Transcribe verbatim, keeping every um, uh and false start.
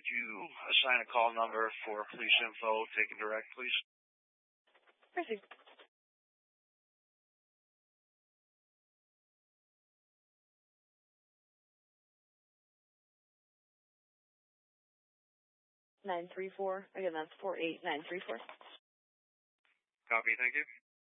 you assign a call number for police info taken direct, please? Proceed. nine three four. Again, that's four eight nine three four. Copy, thank you.